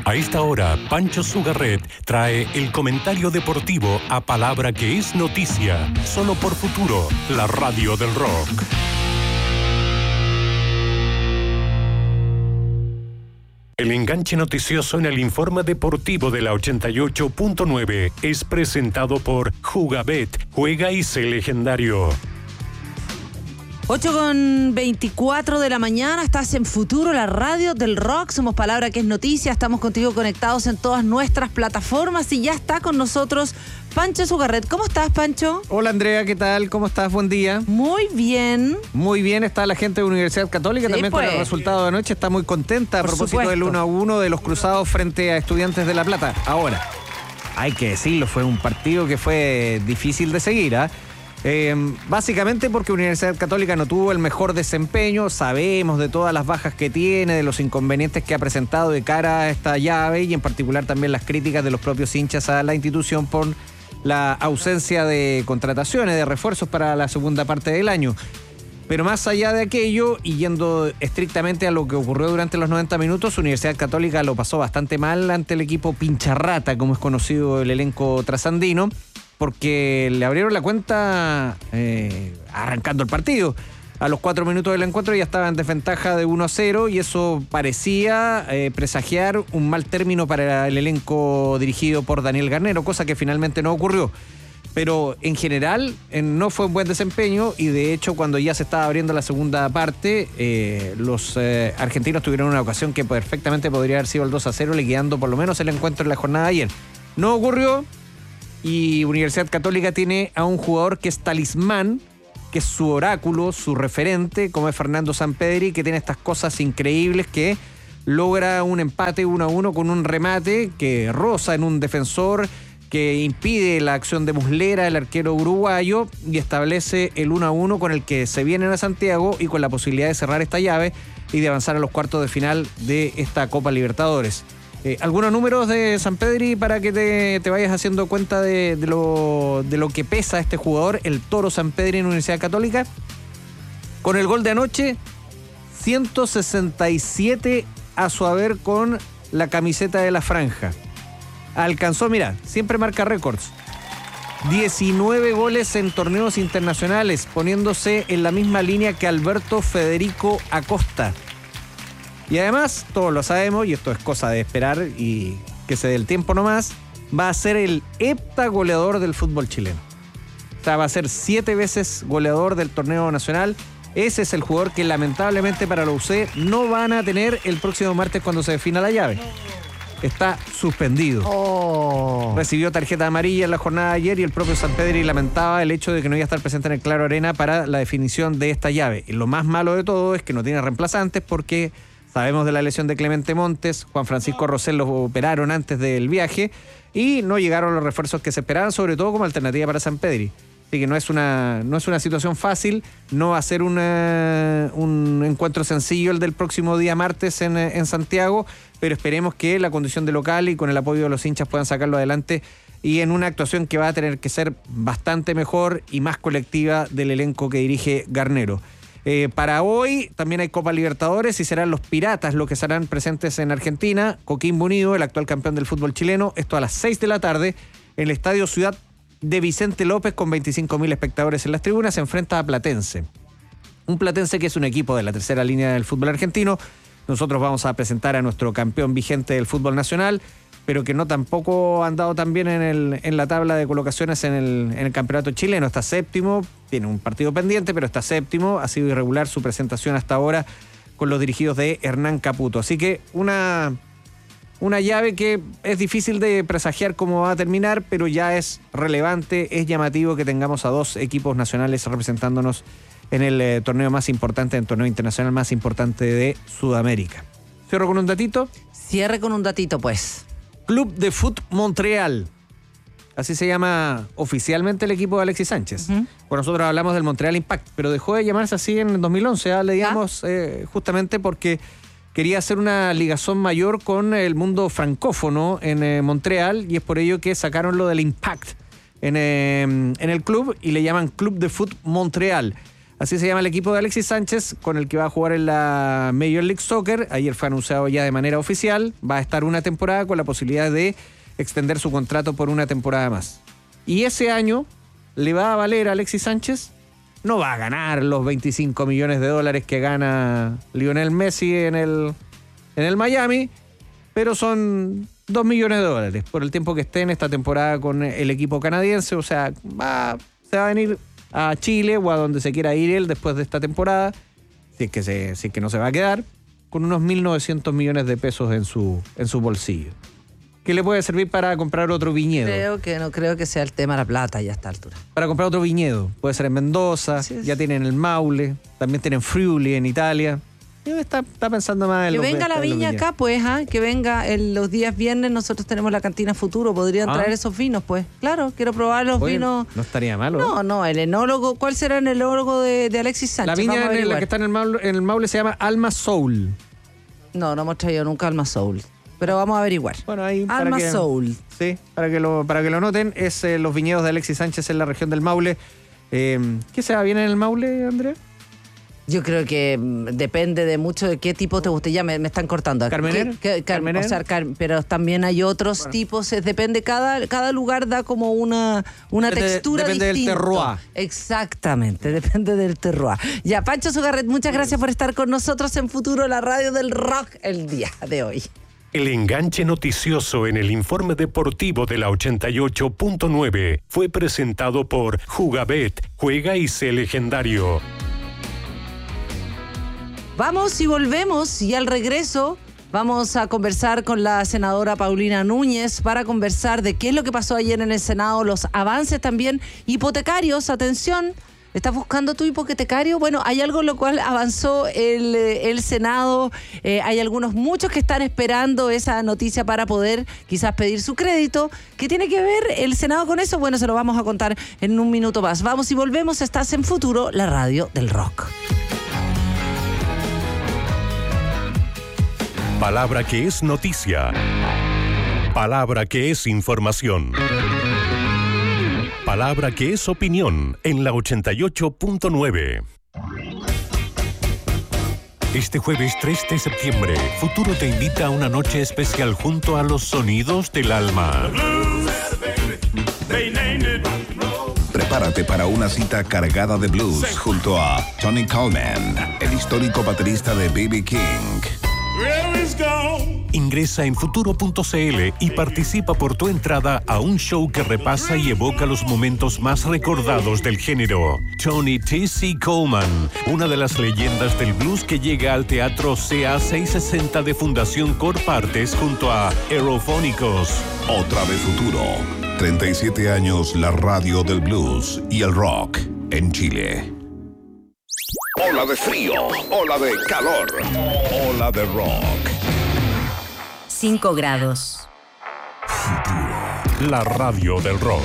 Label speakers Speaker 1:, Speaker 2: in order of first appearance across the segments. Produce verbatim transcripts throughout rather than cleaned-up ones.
Speaker 1: A esta hora, Pancho Sugarret trae el comentario deportivo a palabra que es noticia, solo por Futuro, la radio del rock. El enganche noticioso en el informe deportivo de la ochenta y ocho punto nueve es presentado por Jugabet, juega y sé legendario.
Speaker 2: ocho con veinticuatro de la mañana, estás en Futuro, la radio del rock. Somos Palabra que es Noticia, estamos contigo conectados en todas nuestras plataformas y ya está con nosotros Pancho Sugarret. ¿Cómo estás, Pancho?
Speaker 3: Hola, Andrea, ¿qué tal? ¿Cómo estás? Buen día.
Speaker 2: Muy bien.
Speaker 3: Muy bien, está la gente de Universidad Católica
Speaker 2: Sí,
Speaker 3: también
Speaker 2: pues.
Speaker 3: con el resultado de anoche. Está muy contenta a
Speaker 2: Por
Speaker 3: propósito
Speaker 2: supuesto.
Speaker 3: del uno a uno de los cruzados frente a Estudiantes de La Plata. Ahora, hay que decirlo, fue un partido que fue difícil de seguir, ¿ah? ¿eh? Eh, básicamente porque Universidad Católica no tuvo el mejor desempeño. Sabemos de todas las bajas que tiene, de los inconvenientes que ha presentado de cara a esta llave y en particular también las críticas de los propios hinchas a la institución por la ausencia de contrataciones, de refuerzos para la segunda parte del año. Pero más allá de aquello, y yendo estrictamente a lo que ocurrió durante los noventa minutos, Universidad Católica lo pasó bastante mal ante el equipo pincharrata, como es conocido el elenco trasandino, porque le abrieron la cuenta eh, arrancando el partido. A los cuatro minutos del encuentro ya estaba en desventaja de uno a cero y eso parecía eh, presagiar un mal término para el elenco dirigido por Daniel Garnero, cosa que finalmente no ocurrió. Pero en general eh, no fue un buen desempeño y de hecho cuando ya se estaba abriendo la segunda parte, eh, los eh, argentinos tuvieron una ocasión que perfectamente podría haber sido el dos a cero, liquidando por lo menos el encuentro en la jornada de ayer. No ocurrió. Y Universidad Católica tiene a un jugador que es talismán, que es su oráculo, su referente, como es Fernando Sampedri, que tiene estas cosas increíbles que logra un empate uno a uno con un remate que roza en un defensor, que impide la acción de Muslera, el arquero uruguayo, y establece el uno a uno con el que se vienen a Santiago y con la posibilidad de cerrar esta llave y de avanzar a los cuartos de final de esta Copa Libertadores. Eh, algunos números de Sampedri para que te, te vayas haciendo cuenta de, de, lo, de lo que pesa este jugador, el Toro Sampedri en Universidad Católica. Con el gol de anoche, ciento sesenta y siete a su haber con la camiseta de la franja. Alcanzó, mira, siempre marca récords. diecinueve goles en torneos internacionales, poniéndose en la misma línea que Alberto Federico Acosta. Y además, todos lo sabemos, y esto es cosa de esperar y que se dé el tiempo nomás, va a ser el heptagoleador del fútbol chileno. O sea, va a ser siete veces goleador del torneo nacional. Ese es el jugador que lamentablemente para la U C no van a tener el próximo martes cuando se defina la llave. Está suspendido.
Speaker 2: Oh.
Speaker 3: Recibió tarjeta amarilla en la jornada de ayer y el propio Sampedri lamentaba el hecho de que no iba a estar presente en el Claro Arena para la definición de esta llave. Y lo más malo de todo es que no tiene reemplazantes porque sabemos de la lesión de Clemente Montes, Juan Francisco Rosell los operaron antes del viaje y no llegaron los refuerzos que se esperaban, sobre todo como alternativa para Sampedri. Así que no es una, no es una situación fácil, no va a ser una, un encuentro sencillo el del próximo día martes en, en Santiago, pero esperemos que la condición de local y con el apoyo de los hinchas puedan sacarlo adelante y en una actuación que va a tener que ser bastante mejor y más colectiva del elenco que dirige Garnero. Eh, para hoy también hay Copa Libertadores y serán los Piratas los que estarán presentes en Argentina. Coquimbo Unido, el actual campeón del fútbol chileno. Esto a las seis de la tarde en el Estadio Ciudad de Vicente López con veinticinco mil espectadores en las tribunas. Se enfrenta a Platense. Un Platense que es un equipo de la tercera línea del fútbol argentino. Nosotros vamos a presentar a nuestro campeón vigente del fútbol nacional, pero que no tampoco ha andado tan bien en, el, en la tabla de colocaciones en el, en el campeonato chileno. Está séptimo, tiene un partido pendiente, pero está séptimo. Ha sido irregular su presentación hasta ahora con los dirigidos de Hernán Caputo. Así que una, una llave que es difícil de presagiar cómo va a terminar, pero ya es relevante, es llamativo que tengamos a dos equipos nacionales representándonos en el eh, torneo más importante, en el torneo internacional más importante de Sudamérica. ¿Cierro con un datito?
Speaker 2: Cierre con un datito, pues.
Speaker 3: Club de Foot Montreal. Así se llama oficialmente el equipo de Alexis Sánchez. Uh-huh. Bueno, nosotros hablamos del Montreal Impact, pero dejó de llamarse así en el dos mil once, ¿eh? Le digamos, ¿Ah? eh, justamente porque quería hacer una ligazón mayor con el mundo francófono en eh, Montreal y es por ello que sacaron lo del Impact en, eh, en el club y le llaman Club de Foot Montreal. Así se llama el equipo de Alexis Sánchez, con el que va a jugar en la Major League Soccer. Ayer fue anunciado ya de manera oficial. Va a estar una temporada con la posibilidad de extender su contrato por una temporada más. Y ese año le va a valer a Alexis Sánchez. No va a ganar los veinticinco millones de dólares que gana Lionel Messi en el, en el Miami, pero son dos millones de dólares por el tiempo que esté en esta temporada con el equipo canadiense. O sea, va, se va a venir a Chile o a donde se quiera ir él después de esta temporada, si es que, se, si es que no se va a quedar, con unos mil novecientos millones de pesos en su, en su bolsillo. ¿Qué le puede servir para comprar otro viñedo?
Speaker 2: Creo que no creo que sea el tema la plata ya a esta altura.
Speaker 3: Para comprar otro viñedo. Puede ser en Mendoza, ya tienen el Maule, también tienen Friuli en Italia. Está, está pensando más en
Speaker 2: que
Speaker 3: los
Speaker 2: venga la viña acá, pues, ¿eh? Que venga el, los días viernes. Nosotros tenemos la cantina Futuro. Podrían ¿Ah? traer esos vinos, pues. Claro, quiero probar los Oye, vinos.
Speaker 3: No estaría malo.
Speaker 2: No, no, el enólogo. ¿Cuál será el enólogo de, de Alexis Sánchez?
Speaker 3: La viña en la que está en el, Maule, en el Maule se llama Alma Soul.
Speaker 2: No, no hemos traído nunca Alma Soul. Pero vamos a averiguar.
Speaker 3: Bueno, ahí
Speaker 2: Alma
Speaker 3: para que,
Speaker 2: Soul.
Speaker 3: Sí, para que lo, para que lo noten. Es eh, los viñedos de Alexis Sánchez en la región del Maule. Eh, ¿Qué se va bien en el Maule, Andrea?
Speaker 2: Yo creo que depende de mucho de qué tipo te guste. Ya me, me están cortando.
Speaker 3: ¿Carmener?
Speaker 2: ¿Qué, qué, Carmener? O sea, car, pero también hay otros bueno. tipos. Es, depende, cada, cada lugar da como una, una
Speaker 3: depende,
Speaker 2: textura
Speaker 3: depende
Speaker 2: distinta.
Speaker 3: Depende del terroir.
Speaker 2: Exactamente, depende del terroir. Ya, Pancho Sugarret, muchas gracias por estar con nosotros en Futuro, la radio del rock, el día de hoy.
Speaker 1: El enganche noticioso en el informe deportivo de la ochenta y ocho punto nueve fue presentado por Jugabet. Juega y sé legendario.
Speaker 2: Vamos y volvemos, y al regreso vamos a conversar con la senadora Paulina Núñez para conversar de qué es lo que pasó ayer en el Senado, los avances también hipotecarios. Atención, ¿estás buscando tu hipotecario? Bueno, hay algo en lo cual avanzó el, el Senado. Eh, hay algunos, muchos que están esperando esa noticia para poder quizás pedir su crédito. ¿Qué tiene que ver el Senado con eso? Bueno, se lo vamos a contar en un minuto más. Vamos y volvemos. Estás en Futuro, la radio del rock.
Speaker 1: Palabra que es noticia. Palabra que es información. Palabra que es opinión en la ochenta y ocho punto nueve. Este jueves tres de septiembre, Futuro te invita a una noche especial junto a los sonidos del alma.
Speaker 4: Prepárate para una cita cargada de blues junto a Tony Coleman, el histórico baterista de B B King.
Speaker 1: Ingresa en futuro punto c l y participa por tu entrada a un show que repasa y evoca los momentos más recordados del género. Tony T C Coleman, una de las leyendas del blues que llega al Teatro C A seiscientos sesenta de Fundación Corpartes junto a Aerofónicos.
Speaker 4: Otra vez Futuro. treinta y siete años la radio del blues y el rock en Chile. Ola de frío, ola de calor, ola de rock.
Speaker 5: cinco grados.
Speaker 1: La radio del rock.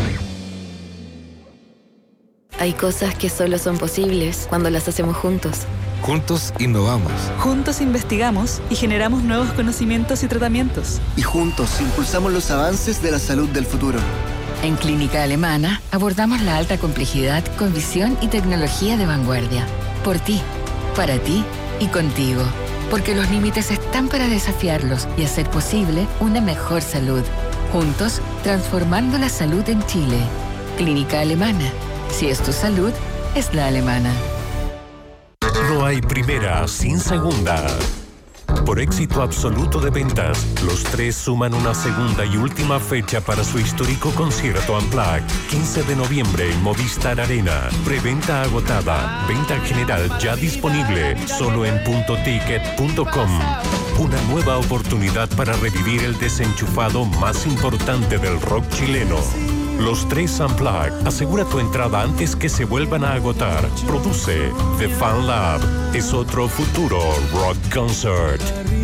Speaker 5: Hay cosas que solo son posibles cuando las hacemos juntos.
Speaker 6: Juntos innovamos.
Speaker 7: Juntos investigamos y generamos nuevos conocimientos y tratamientos.
Speaker 8: Y juntos impulsamos los avances de la salud del futuro.
Speaker 9: En Clínica Alemana abordamos la alta complejidad con visión y tecnología de vanguardia. Por ti, para ti y contigo. Porque los límites están para desafiarlos y hacer posible una mejor salud. Juntos, transformando la salud en Chile. Clínica Alemana. Si es tu salud, es la alemana.
Speaker 1: No hay primera sin segunda. Por éxito absoluto de ventas, los tres suman una segunda y última fecha para su histórico concierto Unplugged. quince de noviembre en Movistar Arena. Preventa agotada. Venta general ya disponible. Solo en punto ticket punto com. Una nueva oportunidad para revivir el desenchufado más importante del rock chileno. Los tres Unplugged. Asegura tu entrada antes que se vuelvan a agotar. Produce The Fan Lab. Es otro futuro rock concert.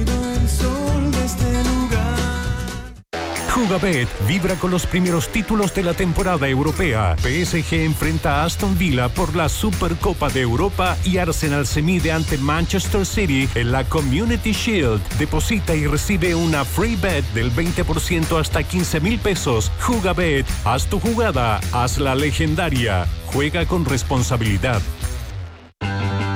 Speaker 1: Jugabet vibra con los primeros títulos de la temporada europea. P S G enfrenta a Aston Villa por la Supercopa de Europa y Arsenal se mide ante Manchester City en la Community Shield. Deposita y recibe una free bet del veinte por ciento hasta quince mil pesos. Jugabet, haz tu jugada, haz la legendaria. Juega con responsabilidad.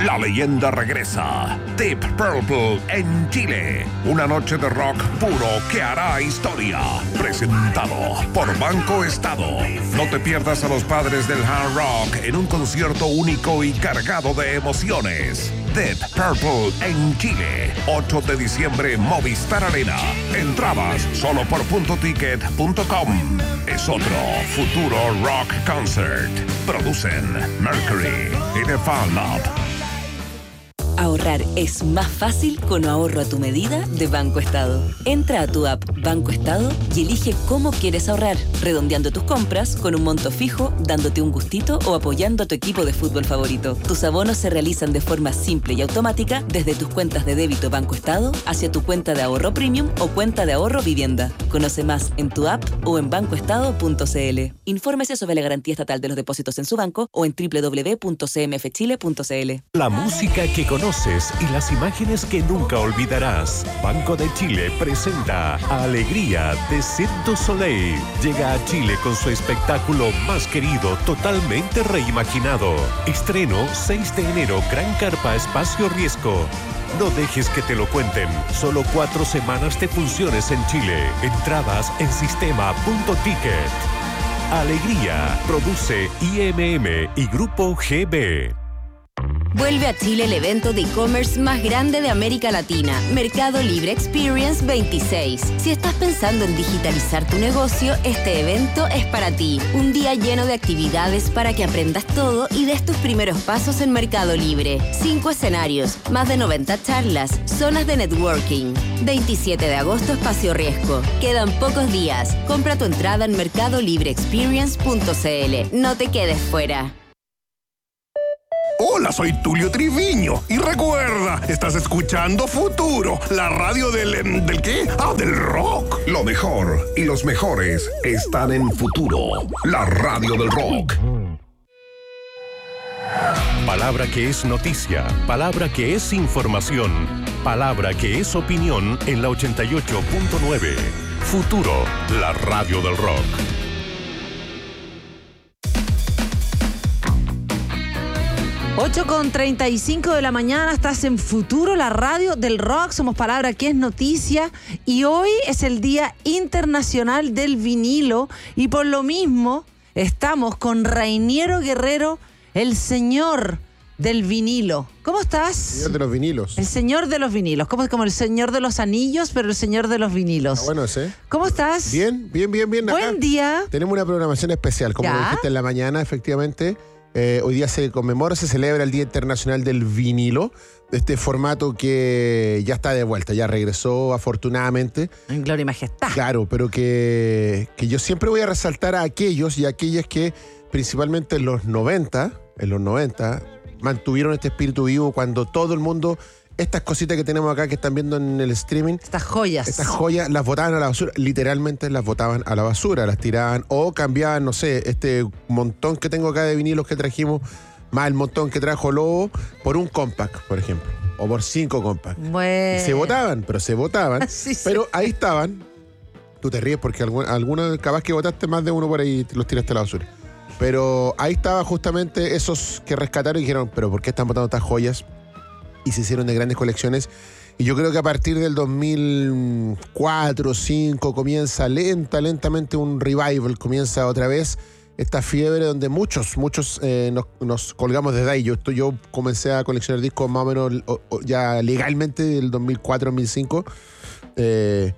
Speaker 4: La leyenda regresa. Deep Purple en Chile. Una noche de rock puro que hará historia. Presentado por Banco Estado. No te pierdas a los padres del hard rock en un concierto único y cargado de emociones. Deep Purple en Chile. ocho de diciembre, Movistar Arena. Entradas solo por punto ticket punto com. Es otro futuro rock concert. Producen Mercury y The Fan Lab.
Speaker 10: Ahorrar es más fácil con ahorro a tu medida de Banco Estado. Entra a tu app Banco Estado y elige cómo quieres ahorrar, redondeando tus compras con un monto fijo, dándote un gustito o apoyando a tu equipo de fútbol favorito. Tus abonos se realizan de forma simple y automática desde tus cuentas de débito Banco Estado hacia tu cuenta de ahorro premium o cuenta de ahorro vivienda. Conoce más en tu app o en banco estado punto c l. Infórmese sobre la garantía estatal de los depósitos en su banco o en doble u doble u doble u punto c m f chile punto c l.
Speaker 1: La música que conoces y las imágenes que nunca olvidarás. Banco de Chile presenta Alegría de Cirque du Soleil. Llega a Chile con su espectáculo más querido, totalmente reimaginado. Estreno seis de enero, Gran Carpa Espacio Riesgo. No dejes que te lo cuenten. Solo cuatro semanas de funciones en Chile. Entradas en sistema punto ticket. Alegría. Produce I M M y Grupo G B.
Speaker 11: Vuelve a Chile el evento de e-commerce más grande de América Latina, Mercado Libre Experience veintiséis. Si estás pensando en digitalizar tu negocio, este evento es para ti. Un día lleno de actividades para que aprendas todo y des tus primeros pasos en Mercado Libre. Cinco escenarios, más de noventa charlas, zonas de networking. veintisiete de agosto, Espacio Riesgo. Quedan pocos días. Compra tu entrada en mercado libre experience punto c l. No te quedes fuera.
Speaker 12: Hola, soy Tulio Triviño. Y recuerda, estás escuchando Futuro, la radio del... ¿del qué? Ah, del rock.
Speaker 4: Lo mejor y los mejores están en Futuro, la radio del rock.
Speaker 1: Palabra que es noticia, palabra que es información, palabra que es opinión en la ochenta y ocho punto nueve. Futuro, la radio del rock.
Speaker 2: ocho con treinta y cinco de la mañana, estás en Futuro, la radio del rock. Somos Palabra que es noticia y hoy es el Día Internacional del Vinilo y por lo mismo estamos con Rainiero Guerrero, el señor del vinilo. ¿Cómo estás?
Speaker 13: Señor de los vinilos.
Speaker 2: El señor de los vinilos. Como, como el señor de los anillos, pero el señor de los vinilos.
Speaker 13: Ah, bueno, ese.
Speaker 2: ¿Cómo estás?
Speaker 13: Bien, bien, bien, bien.
Speaker 2: Buen
Speaker 13: acá.
Speaker 2: día.
Speaker 13: Tenemos una programación especial, como
Speaker 2: ¿Ya?
Speaker 13: lo dijiste en la mañana, efectivamente. Eh, hoy día se conmemora, se celebra el Día Internacional del Vinilo, este formato que ya está de vuelta, ya regresó afortunadamente.
Speaker 2: En gloria y majestad.
Speaker 13: Claro, pero que, que yo siempre voy a resaltar a aquellos y aquellas que principalmente en los noventa, en los noventa, mantuvieron este espíritu vivo cuando todo el mundo... Estas cositas que tenemos acá que están viendo en el streaming.
Speaker 2: Estas joyas.
Speaker 13: Estas joyas las botaban a la basura. Literalmente las botaban a la basura. Las tiraban o cambiaban, no sé, este montón que tengo acá de vinilos que trajimos, más el montón que trajo Lobo, por un compact, por ejemplo. O por cinco compact.
Speaker 2: Bueno.
Speaker 13: Y se botaban, pero se botaban.
Speaker 2: Sí, sí.
Speaker 13: Pero ahí estaban. Tú te ríes porque alguna, alguna capaz que botaste más de uno por ahí y los tiraste a la basura. Pero ahí estaba justamente esos que rescataron y dijeron, pero ¿por qué están botando estas joyas? Y se hicieron de grandes colecciones. Y yo creo que a partir del dos mil cuatro, dos mil cinco comienza lenta, lentamente un revival, comienza otra vez esta fiebre donde muchos, muchos eh, nos, nos colgamos desde ahí. Yo, estoy, yo comencé a coleccionar discos más o menos o, o, ya legalmente del dos mil cuatro, dos mil cinco. Eh,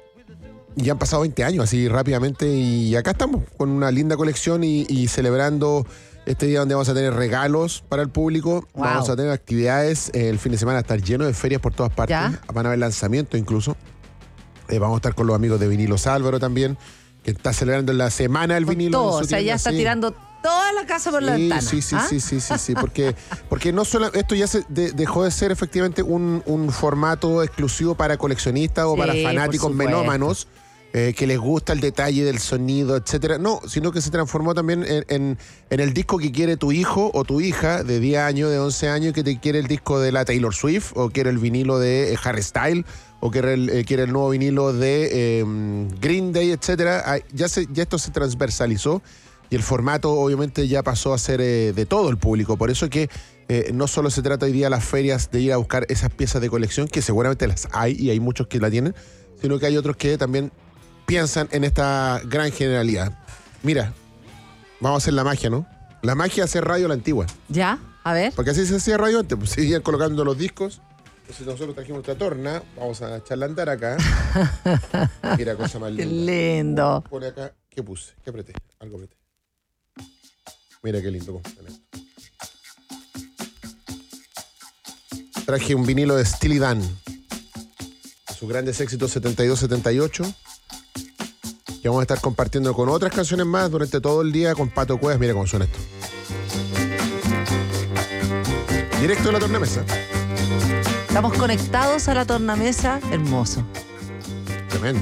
Speaker 13: y ya han pasado veinte años así rápidamente y acá estamos con una linda colección y, y celebrando este día donde vamos a tener regalos para el público, wow. Vamos a tener actividades, eh, el fin de semana va a estar lleno de ferias por todas partes, ¿ya? Van a haber lanzamientos incluso, eh, vamos a estar con los amigos de Vinilos Álvaro también, que está celebrando la semana del vinilo.
Speaker 2: Todo, o sea, ya está sí. tirando toda la casa por
Speaker 13: sí,
Speaker 2: la ventana.
Speaker 13: Sí, sí,
Speaker 2: ¿Ah?
Speaker 13: sí, sí, sí, sí, porque, porque no solo, esto ya se de, dejó de ser efectivamente un, un formato exclusivo para coleccionistas o sí, para fanáticos melómanos, Eh, que les gusta el detalle del sonido, etcétera. No, sino que se transformó también en, en, en el disco que quiere tu hijo o tu hija de diez años, de once años, que te quiere el disco de la Taylor Swift, o quiere el vinilo de eh, Harry Styles, o quiere el, eh, quiere el nuevo vinilo de eh, Green Day, etcétera. Ah, ya, se, ya esto se transversalizó y el formato obviamente ya pasó a ser eh, de todo el público. Por eso que eh, no solo se trata hoy día las ferias de ir a buscar esas piezas de colección, que seguramente las hay y hay muchos que la tienen, sino que hay otros que también piensan en esta gran generalidad. Mira, vamos a hacer la magia, ¿no? La magia hacer radio a la antigua.
Speaker 2: Ya, a ver.
Speaker 13: Porque así se hacía radio antes, pues seguían colocando los discos. Entonces nosotros trajimos nuestra torna, vamos a echarla a andar acá. Mira, cosa más linda.
Speaker 2: Qué lindo.
Speaker 13: Pone acá, ¿qué puse? ¿Qué apreté? Algo apreté. Mira qué lindo. Traje un vinilo de Steely Dan. Sus grandes éxitos setenta y dos setenta y ocho. Que vamos a estar compartiendo con otras canciones más durante todo el día con Pato Cuevas. Mira cómo suena esto. Directo de la tornamesa.
Speaker 2: Estamos conectados a la tornamesa. Hermoso.
Speaker 13: Tremendo.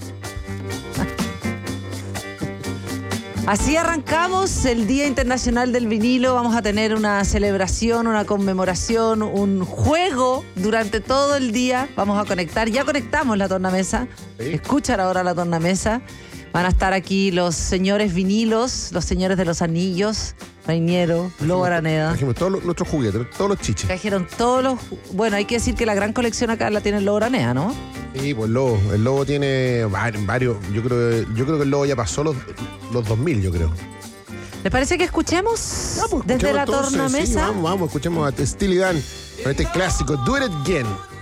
Speaker 2: Así arrancamos el Día Internacional del Vinilo. Vamos a tener una celebración, una conmemoración, un juego durante todo el día. Vamos a conectar. Ya conectamos la tornamesa. ¿Sí? Escuchan ahora la tornamesa. Van a estar aquí los señores vinilos, los señores de los anillos, Reiniero, Lobo Araneda.
Speaker 13: Trajimos todos los, nuestros juguetes, todos los chiches.
Speaker 2: Trajeron todos los... Bueno, hay que decir que la gran colección acá la tiene el Lobo Araneda, ¿no?
Speaker 13: Sí, pues el Lobo. El Lobo tiene varios. Yo creo, yo creo que el Lobo ya pasó los, los dos mil, yo creo.
Speaker 2: ¿Les parece que escuchemos
Speaker 13: ya, pues,
Speaker 2: desde la
Speaker 13: entonces,
Speaker 2: tornamesa?
Speaker 13: Sí, vamos, vamos, escuchemos a Steely Dan con este clásico Do It Again.